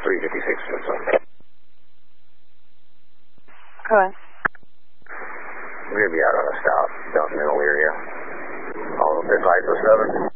356. Hello. We're going to be out on a stop, down in the middle area. All of this 507.